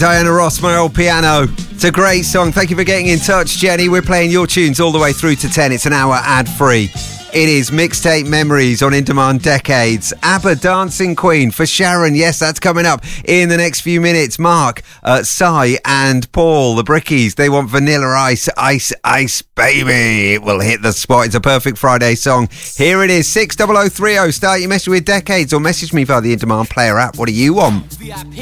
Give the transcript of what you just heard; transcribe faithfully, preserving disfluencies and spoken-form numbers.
Diana Ross, My Old Piano. It's a great song. Thank you for getting in touch, Jenny. We're playing your tunes all the way through to ten. It's an hour ad-free. It is Mixtape Memories on In Demand Decades. ABBA Dancing Queen for Sharon. Yes, that's coming up in the next few minutes. Mark, uh, Cy and Paul, the Brickies, they want Vanilla Ice, Ice, Ice, Baby. It will hit the spot. It's a perfect Friday song. Here it is, six oh oh three oh. Start your message with Decades or message me via the In Demand Player app. What do you want?